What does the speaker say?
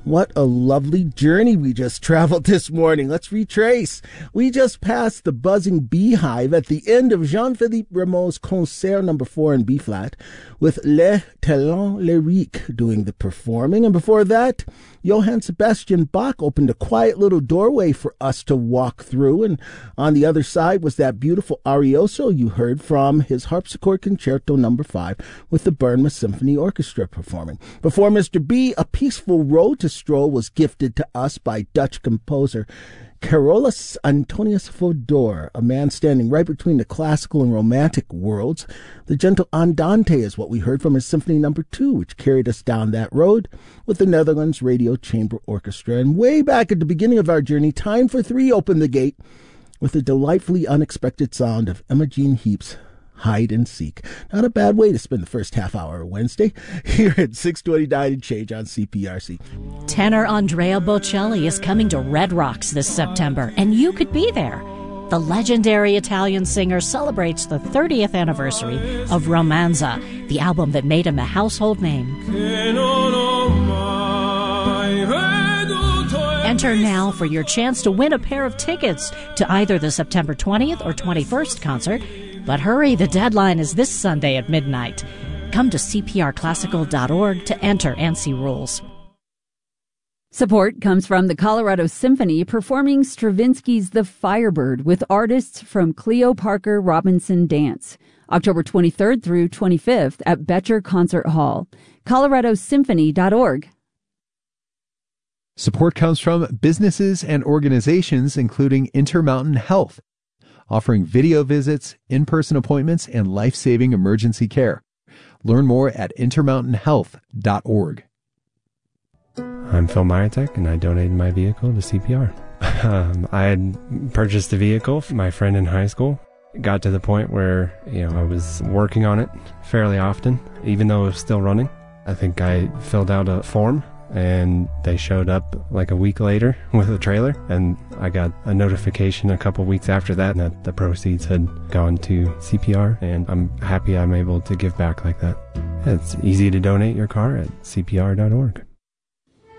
What a lovely journey we just traveled this morning. Let's retrace. We just passed the buzzing beehive at the end of Jean-Philippe Rameau's Concert No. 4 in B-flat, with Les Talents Lyriques doing the performing. And before that, Johann Sebastian Bach opened a quiet little doorway for us to walk through. And on the other side was that beautiful Arioso you heard from his Harpsichord Concerto No. 5 with the Bernma Symphony Orchestra performing. Before Mr. B, A Peaceful Road to Stroll was gifted to us by Dutch composer Carolus Antonius Fodor, a man standing right between the classical and romantic worlds. The gentle Andante is what we heard from his Symphony No. 2, which carried us down that road with the Netherlands Radio Chamber Orchestra. And way back at the beginning of our journey, Time for Three opened the gate with the delightfully unexpected sound of Emma Jean Heap's Hide and Seek. Not a bad way to spend the first half hour of Wednesday here at 6:29 and change on CPRC. Tenor Andrea Bocelli is coming to Red Rocks this September, and you could be there. The legendary Italian singer celebrates the 30th anniversary of Romanza, the album that made him a household name. Enter now for your chance to win a pair of tickets to either the September 20th or 21st concert. But hurry, the deadline is this Sunday at midnight. Come to cprclassical.org to enter and see rules. Support comes from the Colorado Symphony performing Stravinsky's The Firebird with artists from Cleo Parker Robinson Dance, October 23rd through 25th at Betcher Concert Hall. coloradosymphony.org. Support comes from businesses and organizations including Intermountain Health, offering video visits, in-person appointments, and life-saving emergency care. Learn more at intermountainhealth.org. I'm Phil Myatek, and I donated my vehicle to CPR. I had purchased a vehicle for my friend in high school. It got to the point where, I was working on it fairly often, even though it was still running. I think I filled out a form, and they showed up like a week later with a trailer, and I got a notification a couple weeks after that the proceeds had gone to CPR, and I'm happy I'm able to give back like that. It's easy to donate your car at cpr.org.